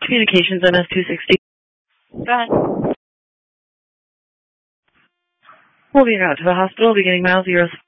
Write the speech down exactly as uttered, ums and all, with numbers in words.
Communications M S two sixty. Go ahead. We'll be out to the hospital beginning mile zero